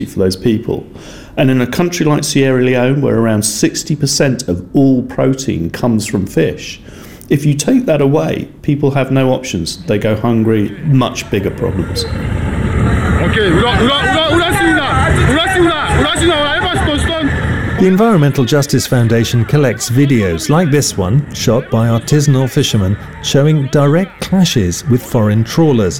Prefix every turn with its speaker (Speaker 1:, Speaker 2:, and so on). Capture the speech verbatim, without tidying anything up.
Speaker 1: for those people. And in a country like Sierra Leone, where around sixty percent of all protein comes from fish, if you take that away, people have no options. They go hungry, much bigger problems.
Speaker 2: The Environmental Justice Foundation collects videos like this one, shot by artisanal fishermen, showing direct clashes with foreign trawlers.